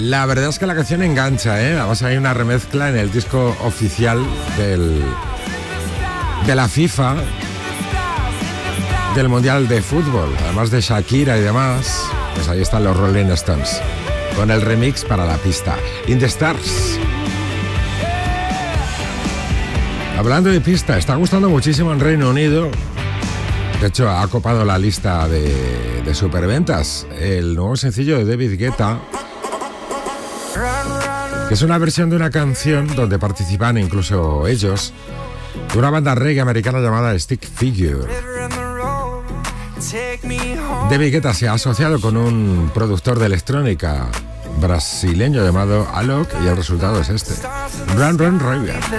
La verdad es que la canción engancha, ¿eh? Además hay una remezcla en el disco oficial de la FIFA, del Mundial de Fútbol, además de Shakira y demás. Pues ahí están los Rolling Stones con el remix para la pista In the Stars. Hablando de pista, está gustando muchísimo en Reino Unido. De hecho, ha copado la lista de superventas el nuevo sencillo de David Guetta, que es una versión de una canción donde participan incluso ellos, de una banda reggae americana llamada Stick Figure. David Guetta se ha asociado con un productor de electrónica brasileño llamado Alok y el resultado es este: Run Run River.